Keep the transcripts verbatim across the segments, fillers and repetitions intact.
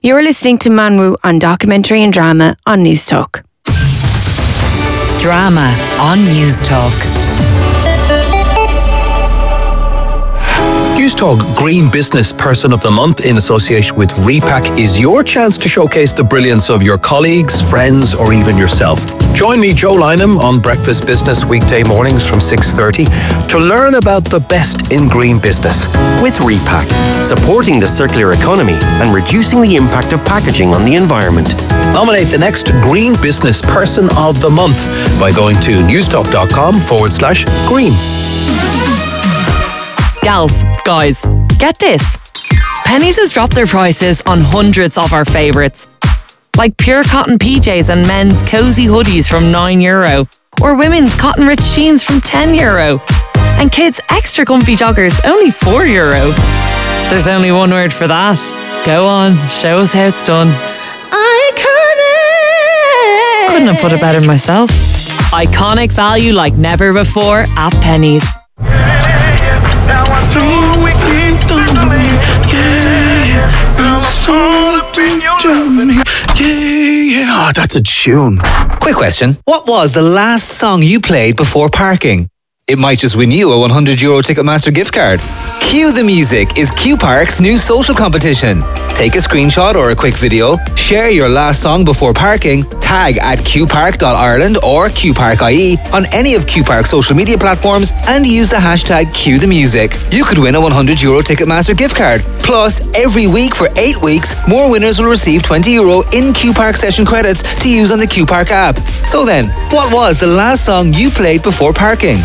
You're listening to Manwu on Documentary and Drama on News Talk. Drama on News Talk. News Talk Green Business Person of the Month in association with Repack is your chance to showcase the brilliance of your colleagues, friends, or even yourself. Join me, Joe Lynham, on Breakfast Business weekday mornings from six thirty to learn about the best in green business. With Repack, supporting the circular economy and reducing the impact of packaging on the environment. Nominate the next Green Business Person of the Month by going to newstalk.com forward slash green. Gals, guys, get this. Penneys has dropped their prices on hundreds of our favourites. Like pure cotton P Js and men's cosy hoodies from nine euro, or women's cotton rich jeans from ten euro, and kids' extra comfy joggers only four euro. There's only one word for that. Go on, show us how it's done. Iconic! Couldn't have put it better myself. Iconic value like never before at Penneys. Oh, that's a tune. Quick question. What was the last song you played before parking? It might just win you a one hundred euro Ticketmaster gift card. Cue the Music is Q Park's new social competition. Take a screenshot or a quick video, share your last song before parking, tag at q park dot ireland or q park dot i e on any of Q Park's social media platforms and use the hashtag Cue the Music. You could win a one hundred euro Ticketmaster gift card. Plus, every week for eight weeks, more winners will receive twenty euro in Q Park session credits to use on the Q Park app. So then, what was the last song you played before parking?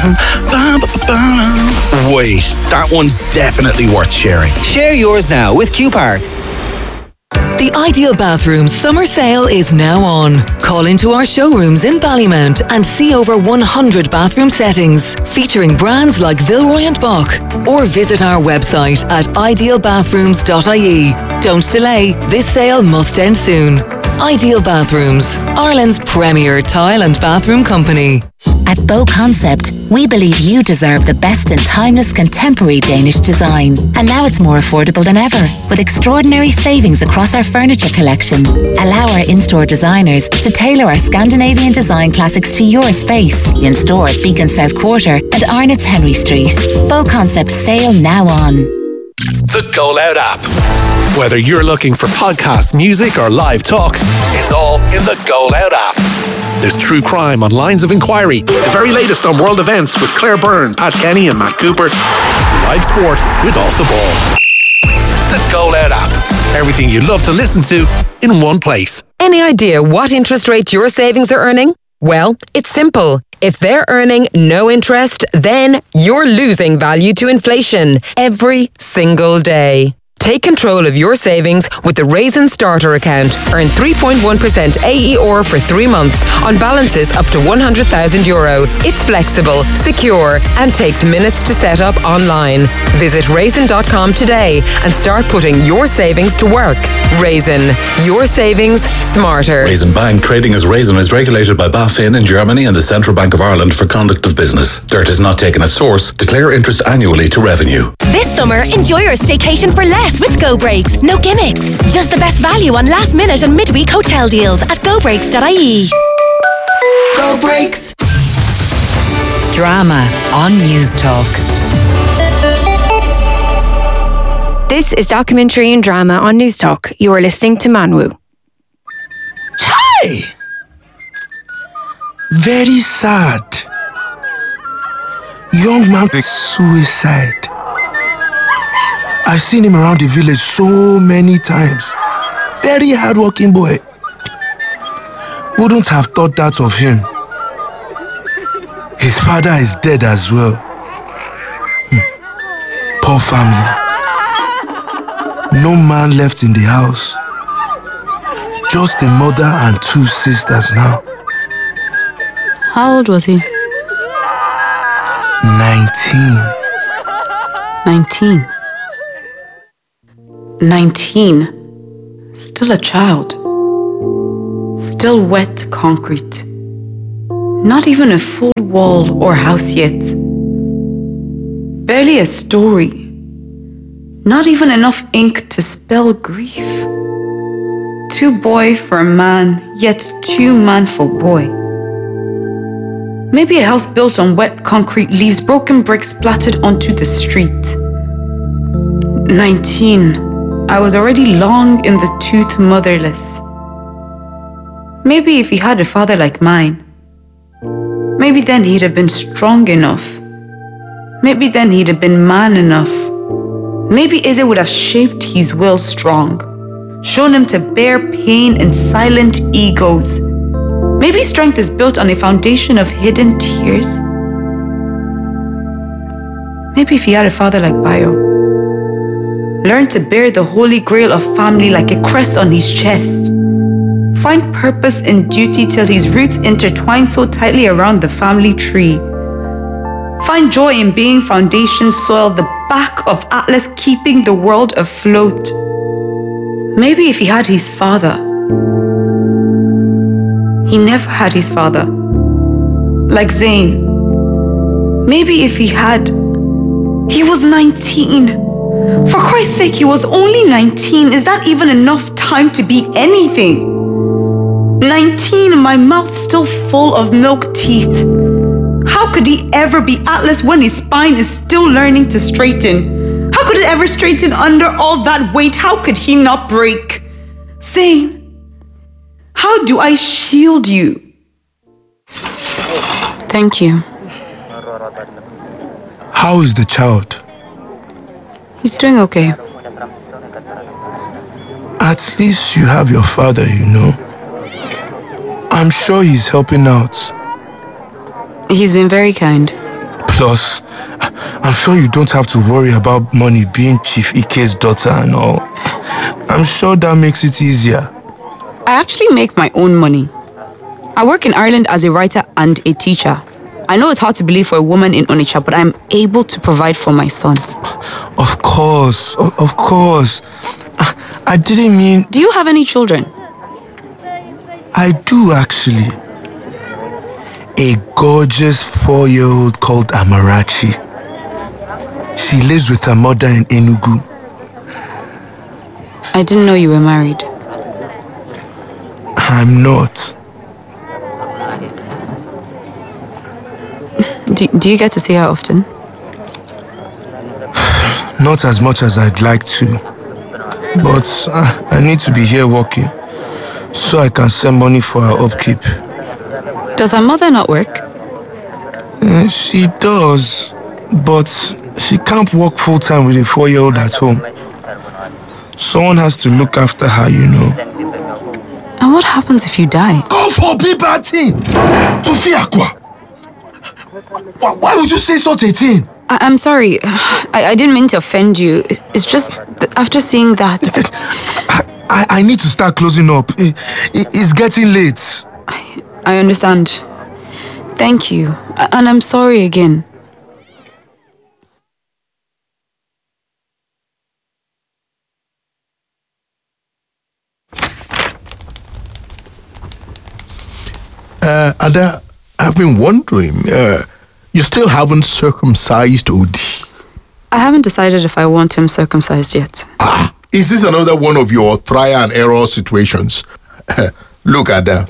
Wait, that one's definitely worth sharing. Share yours now with Q Park. The Ideal Bathrooms summer sale is now on. Call into our showrooms in Ballymount and see over one hundred bathroom settings featuring brands like Villeroy and Boch, or visit our website at ideal bathrooms dot i e. Don't delay, this sale must end soon. Ideal Bathrooms, Ireland's premier tile and bathroom company. At Beau Concept, we believe you deserve the best in timeless contemporary Danish design. And now it's more affordable than ever, with extraordinary savings across our furniture collection. Allow our in-store designers to tailor our Scandinavian design classics to your space. In store at Beacon South Quarter and Arnott's Henry Street. Beau Concept sale now on. The Go Loud app. Whether you're looking for podcasts, music, or live talk, it's all in the Go Loud app. There's true crime on Lines of Inquiry, the very latest on world events with Claire Byrne, Pat Kenny, and Matt Cooper, and live sport with Off the Ball. The Go Loud app. Everything you love to listen to in one place. Any idea what interest rate your savings are earning? Well, it's simple. If they're earning no interest, then you're losing value to inflation every single day. Take control of your savings with the Raisin Starter account. Earn three point one percent A E R for three months on balances up to one hundred thousand euro. It's flexible, secure, and takes minutes to set up online. Visit raisin dot com today and start putting your savings to work. Raisin, your savings smarter. Raisin Bank, trading as Raisin, is regulated by BaFin in Germany and the Central Bank of Ireland for conduct of business. Dirt is not taken as source. Declare interest annually to revenue. This summer, enjoy your staycation for less with Go Breaks. No gimmicks. Just the best value on last minute and midweek hotel deals at go breaks dot i e. Go Breaks. Drama on News Talk. This is Documentary and Drama on News Talk. You are listening to Manwu. Chai! Very sad. Young man suicide. I've seen him around the village so many times. Very hardworking boy. Wouldn't have thought that of him. His father is dead as well. Hmm. Poor family. No man left in the house. Just a mother and two sisters now. How old was he? Nineteen. Nineteen. Nineteen. Still a child. Still wet concrete. Not even a full wall or house yet. Barely a story. Not even enough ink to spell grief. Too boy for a man, yet too man for boy. Maybe a house built on wet concrete leaves broken bricks splattered onto the street. Nineteen. I was already long in the tooth motherless. Maybe if he had a father like mine, maybe then he'd have been strong enough. Maybe then he'd have been man enough. Maybe Eze would have shaped his will strong, shown him to bear pain in silent egos. Maybe strength is built on a foundation of hidden tears. Maybe if he had a father like Bayo, learned to bear the holy grail of family like a crest on his chest, find purpose in duty till his roots intertwine so tightly around the family tree, find joy in being foundation soil, the back of Atlas keeping the world afloat. Maybe if he had his father. He never had his father. Like Zain. Maybe if he had. He was nineteen. For Christ's sake, he was only nineteen. Is that even enough time to be anything? nineteen, my mouth still full of milk teeth. How could he ever be Atlas when his spine is still learning to straighten? How could it ever straighten under all that weight? How could he not break? Zain, how do I shield you? Thank you. How is the child? He's doing okay. At least you have your father, you know. I'm sure he's helping out. He's been very kind. Plus, I'm sure you don't have to worry about money being Chief Ike's daughter and all. I'm sure that makes it easier. I actually make my own money. I work in Ireland as a writer and a teacher. I know it's hard to believe for a woman in Onitsha, but I'm able to provide for my son. Of course, of course. I didn't mean... Do you have any children? I do, actually. A gorgeous four-year-old called Amarachi. She lives with her mother in Enugu. I didn't know you were married. I'm not. Do, do you get to see her often? Not as much as I'd like to. But uh, I need to be here working, so I can send money for her upkeep. Does her mother not work? Uh, she does, but she can't work full-time with a four-year-old at home. Someone has to look after her, you know. And what happens if you die? God forbid bad thing! Tufiakwa! Why, why would you say such a thing? I, I'm sorry. I, I didn't mean to offend you. It's, it's just that after seeing that... I, I need to start closing up. It, it, it's getting late. I, I understand. Thank you. And I'm sorry again. Uh, Ada, I've been wondering, uh, you still haven't circumcised Odi? I haven't decided if I want him circumcised yet. Ah, is this another one of your try and error situations? Look, Ada.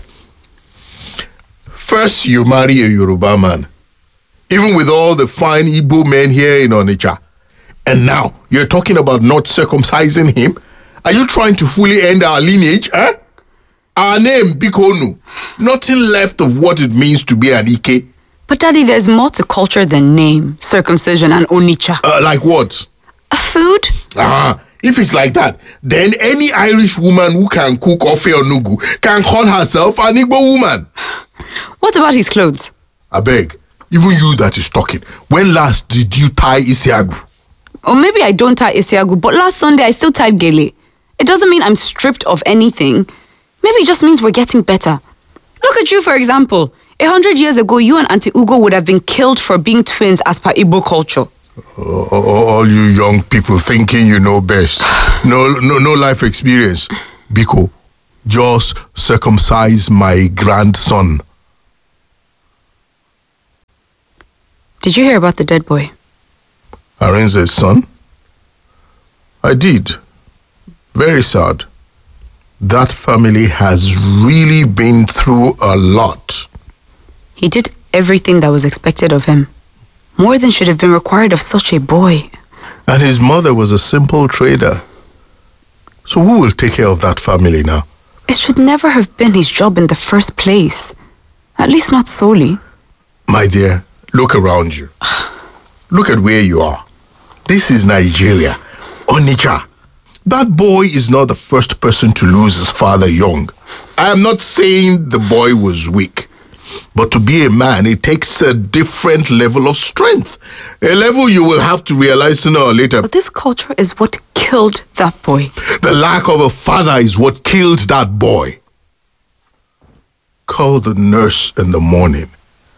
First, you marry a Yoruba man, even with all the fine Igbo men here in Onitsha. And now, you're talking about not circumcising him? Are you trying to fully end our lineage, eh? Our name, Bikonu. Nothing left of what it means to be an Ike. But Daddy, there's more to culture than name, circumcision, and Onitsha. Uh, like what? A food? Ah, if it's like that, then any Irish woman who can cook ofe onugu can call herself an Igbo woman. What about his clothes? I beg, even you that is talking, when last did you tie Isiagu? Or maybe I don't tie Isiagu, but last Sunday I still tied Gele. It doesn't mean I'm stripped of anything. Maybe it just means we're getting better. Look at you, for example. A hundred years ago, you and Auntie Ugo would have been killed for being twins as per Igbo culture. Oh, all you young people thinking you know best. No, no, no life experience. Biko, just circumcise my grandson. Did you hear about the dead boy? Arinze's son? I did. Very sad. That family has really been through a lot. He did everything that was expected of him. More than should have been required of such a boy. And his mother was a simple trader. So who will take care of that family now? It should never have been his job in the first place. At least not solely. My dear, look around you. Look at where you are. This is Nigeria. Onitsha. That boy is not the first person to lose his father young. I am not saying the boy was weak. But to be a man, it takes a different level of strength. A level you will have to realize sooner or later. But this culture is what killed that boy. The lack of a father is what killed that boy. Call the nurse in the morning.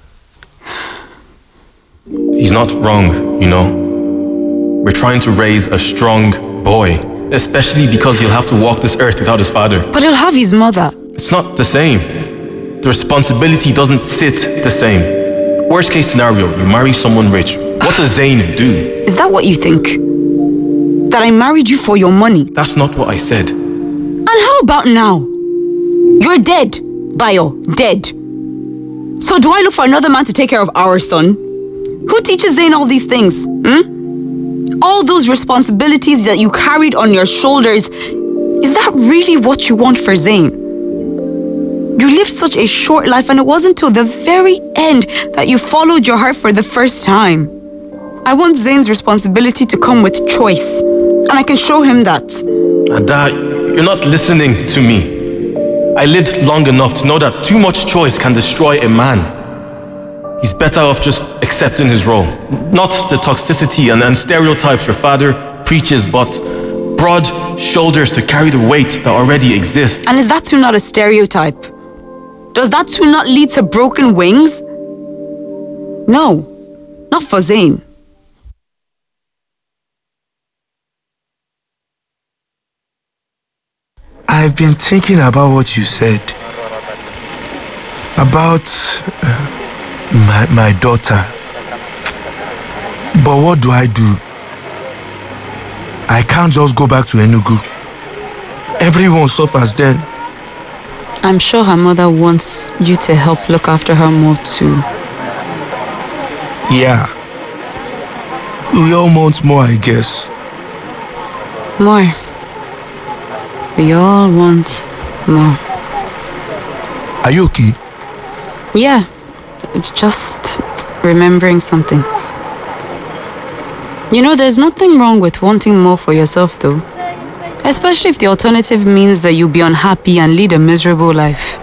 He's not wrong, you know. We're trying to raise a strong boy, especially because he'll have to walk this earth without his father. But he'll have his mother. It's not the same. The responsibility doesn't sit the same. Worst case scenario, you marry someone rich. What does Zayn do? Is that what you think? That I married you for your money? That's not what I said. And how about now? You're dead, Bayo, dead. So do I look for another man to take care of our son? Who teaches Zayn all these things? Hmm? All those responsibilities that you carried on your shoulders, is that really what you want for Zayn? You lived such a short life, and it wasn't till the very end that you followed your heart for the first time. I want Zayn's responsibility to come with choice, and I can show him that. Ada, you're not listening to me. I lived long enough to know that too much choice can destroy a man. He's better off just accepting his role. Not the toxicity and, and stereotypes your father preaches, but broad shoulders to carry the weight that already exists. And is that too not a stereotype? Does that too not lead to broken wings? No, not for Zayn. I've been thinking about what you said. About uh, my, my daughter. But what do I do? I can't just go back to Enugu. Everyone suffers then. I'm sure her mother wants you to help look after her more too. Yeah. We all want more, I guess. More. We all want more. Are you okay? Yeah. It's just remembering something. You know, there's nothing wrong with wanting more for yourself, though. Especially if the alternative means that you'll be unhappy and lead a miserable life.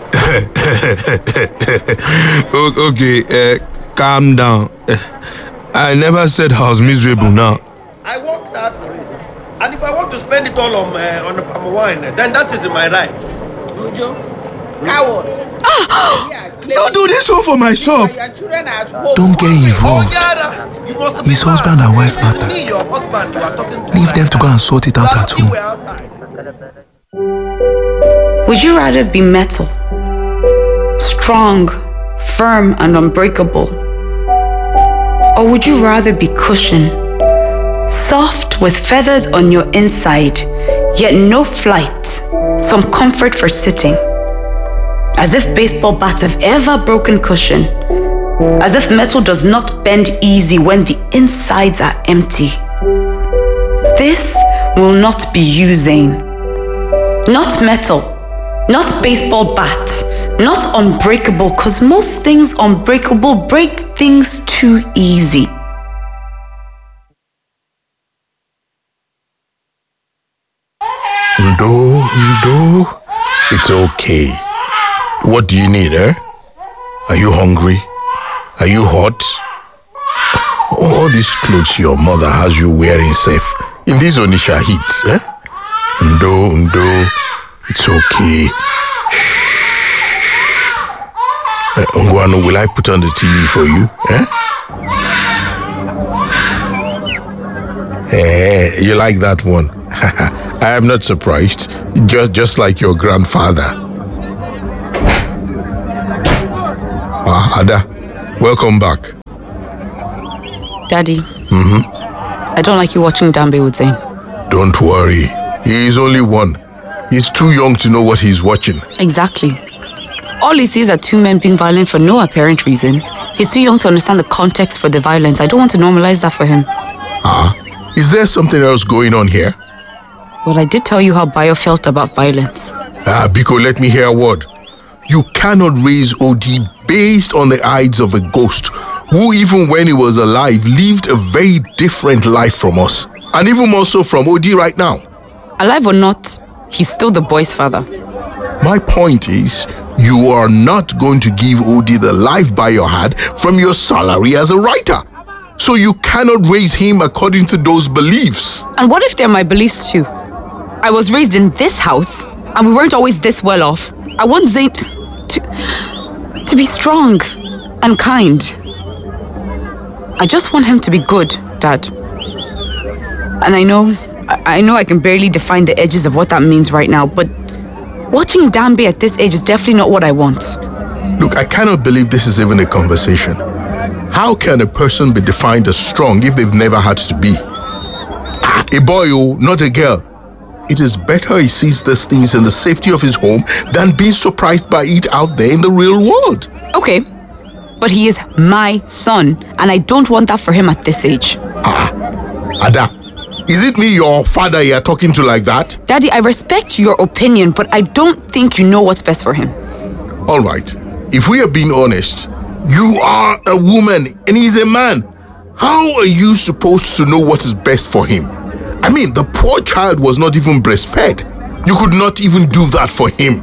Okay, uh, calm down. I never said I was miserable now. I worked hard for it. And if I want to spend it all on, uh, on the palm wine, then that is my right. Jojo, coward. Ah! Don't do this one for my shop. Don't get involved. His husband and wife matter. Leave them to go and sort it out at home. Would you rather be metal, strong, firm, and unbreakable? Or would you rather be cushion, soft with feathers on your inside, yet no flight, some comfort for sitting? As if baseball bats have ever broken cushion. As if metal does not bend easy when the insides are empty. This will not be you, Zayn. Not metal. Not baseball bat. Not unbreakable, cause most things unbreakable break things too easy. Ndo, Ndo, it's okay. What do you need, eh? Are you hungry? Are you hot? All these clothes your mother has you wearing safe in these Onitsha heats, eh? Ndo, Ndo, it's okay. Uh, Ngwano, will I put on the T V for you, eh? Hey, you like that one? I am not surprised. Just, just like your grandfather. Ah, Ada, welcome back. Daddy. Mm-hmm. I don't like you watching Dambe with Zayn. Don't worry. He is only one. He's too young to know what he's watching. Exactly. All he sees are two men being violent for no apparent reason. He's too young to understand the context for the violence. I don't want to normalize that for him. Ah, is there something else going on here? Well, I did tell you how Bayo felt about violence. Ah, Biko, let me hear a word. You cannot raise O D based on the eyes of a ghost who, even when he was alive, lived a very different life from us. And even more so from O D right now. Alive or not, he's still the boy's father. My point is, you are not going to give O D the life Bayo had from your salary as a writer. So you cannot raise him according to those beliefs. And what if they're my beliefs too? I was raised in this house, and we weren't always this well off. I want Zain to, to be strong and kind. I just want him to be good, Dad. And I know, I know I can barely define the edges of what that means right now, but watching Dambi at this age is definitely not what I want. Look, I cannot believe this is even a conversation. How can a person be defined as strong if they've never had to be? Ah, a boy, oh, not a girl. It is better he sees these things in the safety of his home than being surprised by it out there in the real world. Okay, but he is my son, and I don't want that for him at this age. Ah, Ada, is it me, your father, you're talking to like that? Daddy, I respect your opinion, but I don't think you know what's best for him. All right, if we are being honest, you are a woman and he's a man. How are you supposed to know what is best for him? I mean, the poor child was not even breastfed. You could not even do that for him.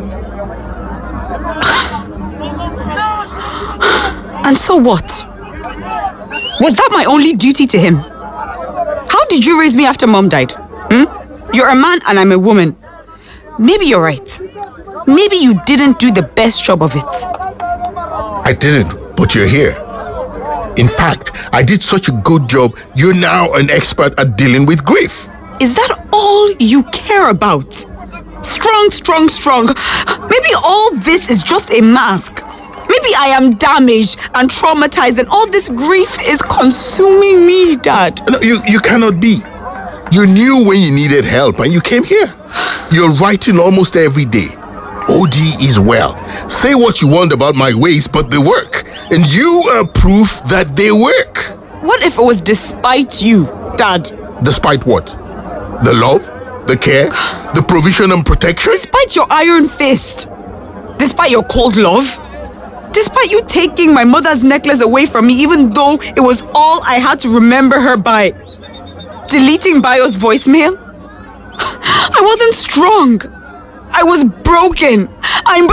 And so what? Was that my only duty to him? How did you raise me after Mom died? Hmm? You're a man and I'm a woman. Maybe you're right. Maybe you didn't do the best job of it. I didn't, but you're here. In fact, I did such a good job, you're now an expert at dealing with grief. Is that all you care about? Strong, strong, strong. Maybe all this is just a mask. Maybe I am damaged and traumatized and all this grief is consuming me, Dad. No, you, you cannot be. You knew when you needed help and you came here. You're writing almost every day. O D is well. Say what you want about my ways, but they work. And you are proof that they work. What if it was despite you, Dad? Despite what? The love? The care? The provision and protection? Despite your iron fist? Despite your cold love? Despite you taking my mother's necklace away from me, even though it was all I had to remember her by? Deleting Bayo's voicemail? I wasn't strong. I was broken. I'm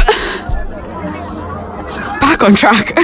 back on track.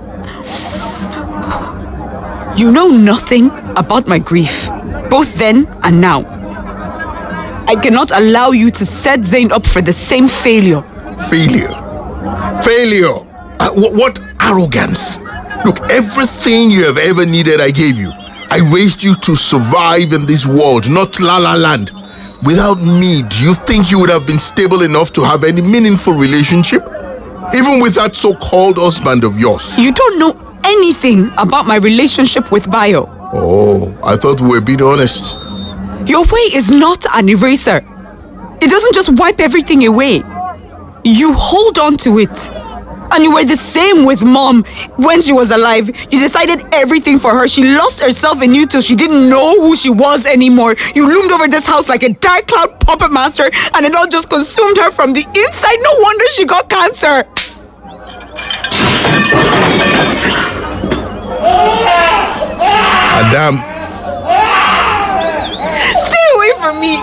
You know nothing about my grief, both then and now. I cannot allow you to set Zain up for the same failure. Failure? Failure? Uh, wh- what arrogance? Look, everything you have ever needed, I gave you. I raised you to survive in this world, not La La Land. Without me, do you think you would have been stable enough to have any meaningful relationship? Even with that so-called husband of yours. You don't know anything about my relationship with Bayo. Oh, I thought we were being honest. Your way is not an eraser. It doesn't just wipe everything away. You hold on to it. And you were the same with Mom when she was alive. You decided everything for her. She lost herself in you till she didn't know who she was anymore. You loomed over this house like a dark cloud puppet master, and it all just consumed her from the inside. No wonder she got cancer. Adam. Stay away from me.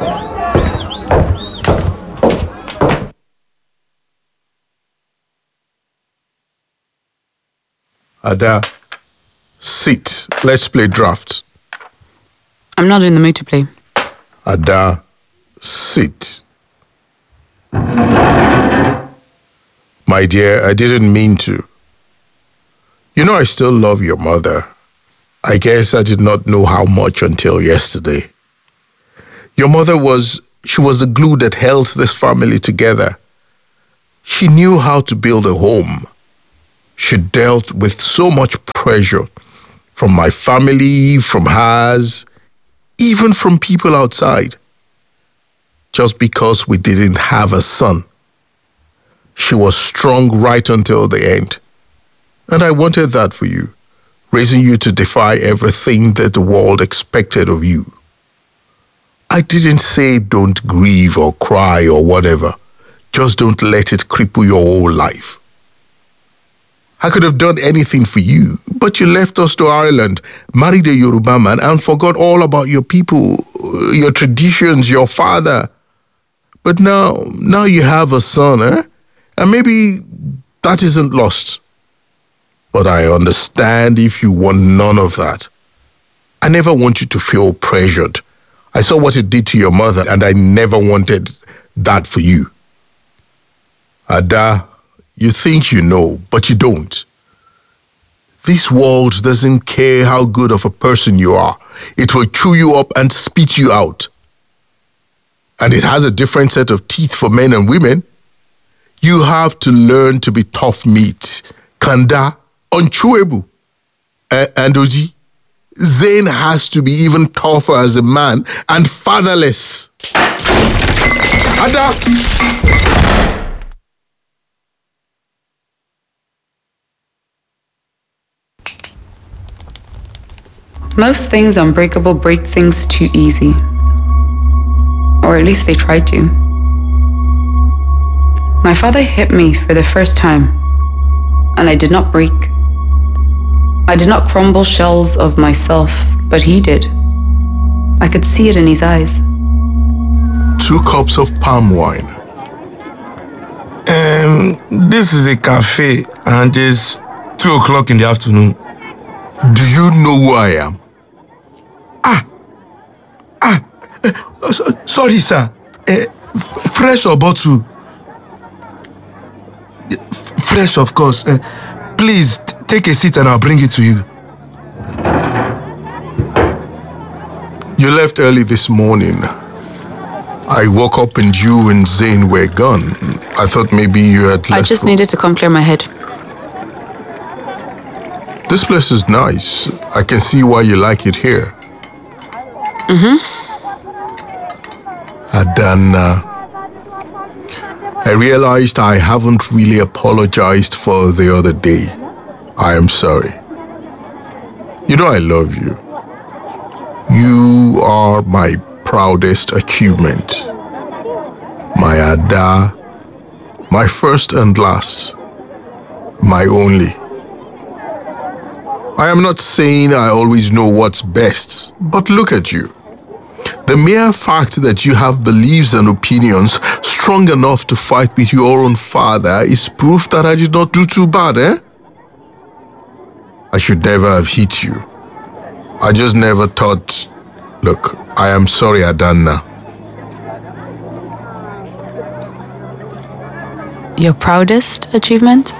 Ada, sit. Let's play drafts. I'm not in the mood to play. Ada, sit. My dear, I didn't mean to. You know I still love your mother. I guess I did not know how much until yesterday. Your mother was, she was the glue that held this family together. She knew how to build a home. She dealt with so much pressure from my family, from hers, even from people outside. just because we didn't have a son. She was strong right until the end. And I wanted that for you, raising you to defy everything that the world expected of you. I didn't say don't grieve or cry or whatever. Just don't let it cripple your whole life. I could have done anything for you, but you left us to Ireland, married a Yoruba man, and forgot all about your people, your traditions, your father. But now, now you have a son, eh? And maybe that isn't lost. But I understand if you want none of that. I never want you to feel pressured. I saw what it did to your mother, and I never wanted that for you. Ada, you think you know, but you don't. This world doesn't care how good of a person you are. It will chew you up and spit you out. And it has a different set of teeth for men and women. You have to learn to be tough meat. Kanda, unchewable. Uh, and Oji, Zain has to be even tougher as a man and fatherless. Ada! Most things unbreakable break things too easy. Or at least they try to. My father hit me for the first time, and I did not break. I did not crumble shells of myself, but he did. I could see it in his eyes. Two cups of palm wine. Um, this is a cafe, and it's two o'clock in the afternoon. Do you know who I am? Ah, ah, uh, so, sorry, sir. Uh, f- fresh or bottle? F- fresh, of course. Uh, please t- take a seat, and I'll bring it to you. You left early this morning. I woke up and you and Zain were gone. I thought maybe you had left. I just needed to come clear my head. This place is nice. I can see why you like it here. Mm-hmm. Adana, I realized I haven't really apologized for the other day. I am sorry. You know I love you. You are my proudest achievement. My Ada, my first and last, my only. I am not saying I always know what's best, but look at you. The mere fact that you have beliefs and opinions strong enough to fight with your own father is proof that I did not do too bad, eh? I should never have hit you. I just never thought... Look, I am sorry, Adana. Your proudest achievement?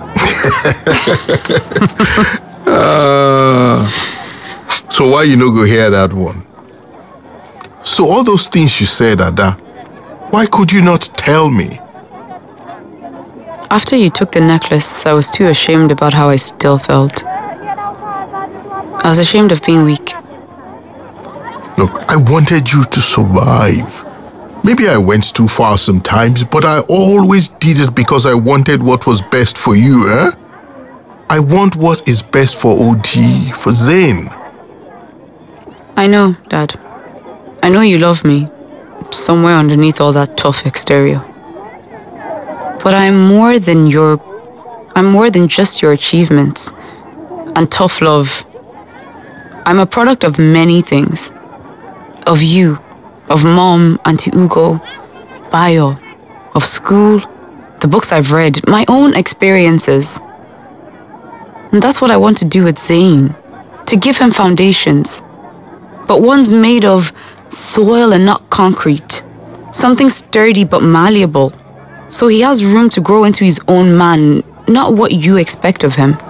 uh, so why you no go hear that one? So all those things you said, Ada, why could you not tell me? After you took the necklace, I was too ashamed about how I still felt. I was ashamed of being weak. Look, I wanted you to survive. Maybe I went too far sometimes, but I always did it because I wanted what was best for you, eh? I want what is best for O G, for Zain. I know, Dad. I know you love me, somewhere underneath all that tough exterior. But I'm more than your... I'm more than just your achievements and tough love. I'm a product of many things. Of you, of Mom, Auntie Ugo, Bayo, of school, the books I've read, my own experiences. And that's what I want to do with Zain, to give him foundations. But ones made of soil and not concrete. Something sturdy but malleable. So he has room to grow into his own man, not what you expect of him.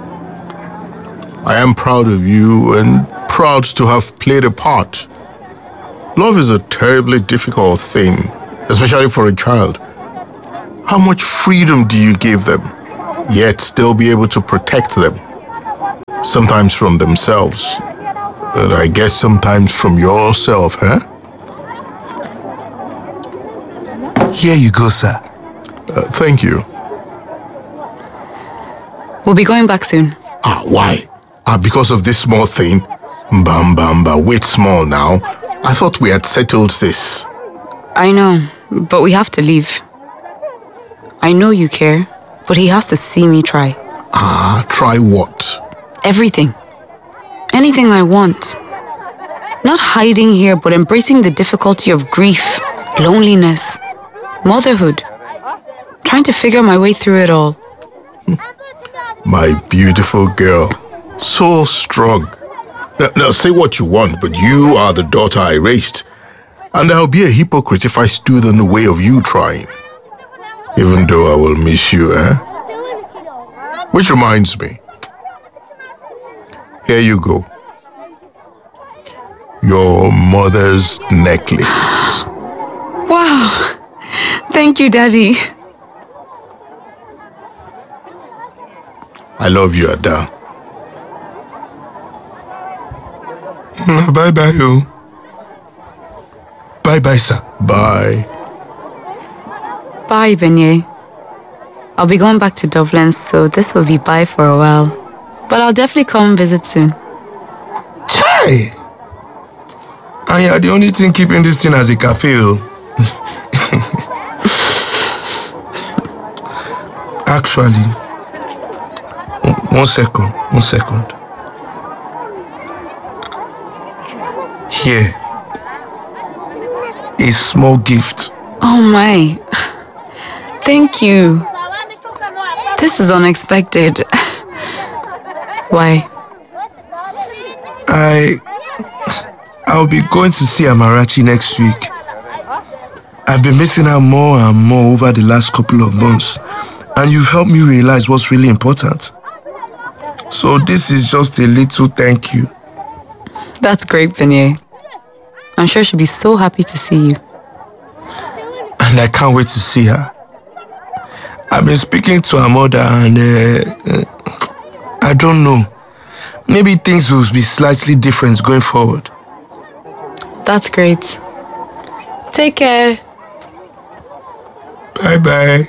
I am proud of you and proud to have played a part. Love is a terribly difficult thing, especially for a child. How much freedom do you give them, yet still be able to protect them? Sometimes from themselves, but I guess sometimes from yourself, huh? Here you go, sir. Uh, thank you. We'll be going back soon. Ah, why? Ah, because of this small thing? Bam, bam, bam. Wait small now. I thought we had settled this. I know, but we have to leave. I know you care, but he has to see me try. Ah, try what? Everything. Anything I want. Not hiding here, but embracing the difficulty of grief, loneliness, motherhood. Trying to figure my way through it all. My beautiful girl. So strong. Now, now say what you want, but you are the daughter I raised. And I'll be a hypocrite if I stood in the way of you trying. Even though I will miss you, eh? Which reminds me. Here you go. Your mother's necklace. Wow. Thank you, Daddy. I love you, Ada. Bye bye, yo. Bye bye, sir. Bye. Bye, Benye. I'll be going back to Dublin, so this will be bye for a while. But I'll definitely come visit soon. Chai! And you're the only thing keeping this thing as a cafe. Actually, one second, one second. Here, a small gift. Oh my. Thank you. This is unexpected. Why? I... I'll be going to see Amarachi next week. I've been missing her more and more over the last couple of months, and you've helped me realize what's really important. So this is just a little thank you. That's great, Benye. I'm sure she'll be so happy to see you. And I can't wait to see her. I've been speaking to her mother and uh, uh, I don't know. Maybe things will be slightly different going forward. That's great. Take care. Bye-bye.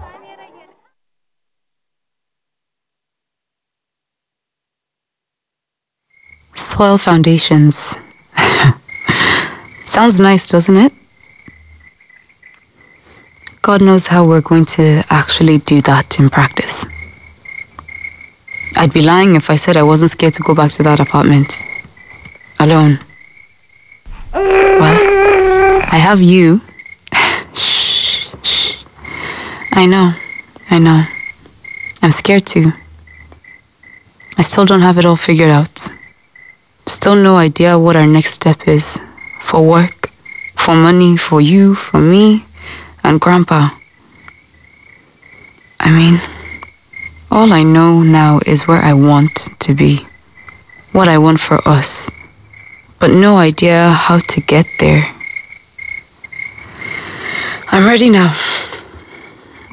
Soil foundations. Sounds nice, doesn't it? God knows how we're going to actually do that in practice. I'd be lying if I said I wasn't scared to go back to that apartment. Alone. Well, I have you. Shh, shh. I know, I know. I'm scared too. I still don't have it all figured out. Still no idea what our next step is. For work, for money, for you, for me, and Grandpa. I mean, all I know now is where I want to be. What I want for us. But no idea how to get there. I'm ready now.